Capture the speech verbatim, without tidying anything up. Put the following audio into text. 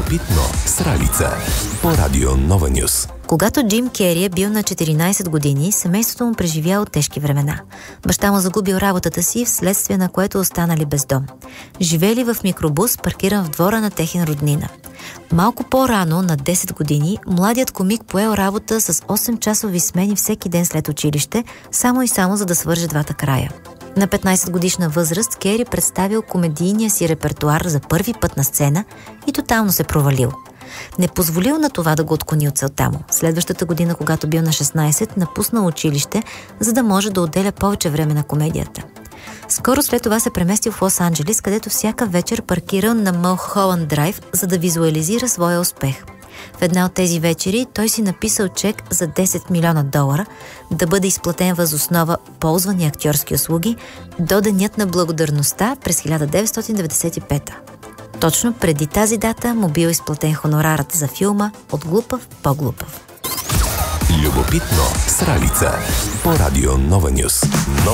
Любопитно с Ралица по Радио Нова Нюс. Когато Джим Кери е бил на четиринайсет години, семейството му преживяло тежки времена. Баща му загубил работата си, вследствие на което останали без дом. Живели в микробус, паркиран в двора на техен роднина. Малко по-рано, на десет години, младият комик поел работа с осем-часови смени всеки ден след училище, само и само за да свърже двата края. На петнайсет годишна възраст Кери представил комедийния си репертуар за първи път на сцена и тотално се провалил. Не позволил на това да го отклони от целта му. Следващата година, когато бил на шестнайсет, напуснал училище, за да може да отделя повече време на комедията. Скоро след това се преместил в Лос-Анджелис, където всяка вечер паркирал на Мълхоланд Драйв, за да визуализира своя успех. В една от тези вечери той си написал чек за десет милиона долара да бъде изплатен въз основа ползвани актьорски услуги до денят на благодарността през хиляда деветстотин деветдесет и пета. Точно преди тази дата му бил изплатен хонорарът за филма "От глупав по-глупав". Любопитно с Ралица по Радио Нова Нюс. Нова